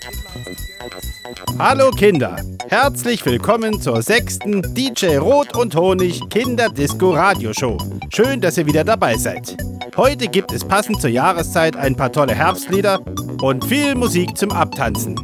Hallo Kinder, herzlich willkommen zur 6. DJ Rot und Honig Kinderdisco Radioshow. Schön, dass ihr wieder dabei seid. Heute gibt es passend zur Jahreszeit ein paar tolle Herbstlieder und viel Musik zum Abtanzen.